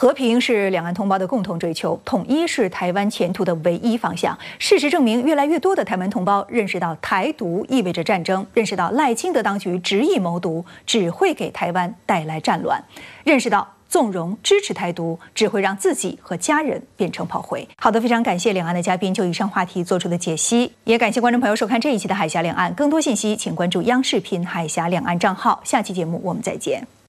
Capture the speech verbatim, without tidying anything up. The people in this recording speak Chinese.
和平是两岸同胞的共同追求，统一是台湾前途的唯一方向。事实证明，越来越多的台湾同胞认识到台独意味着战争，认识到赖清德当局执意谋独，只会给台湾带来战乱，认识到纵容支持台独，只会让自己和家人变成炮灰。好的，非常感谢两岸的嘉宾就以上话题做出的解析，也感谢观众朋友收看这一期的海峡两岸。更多信息，请关注央视频海峡两岸账号。下期节目我们再见。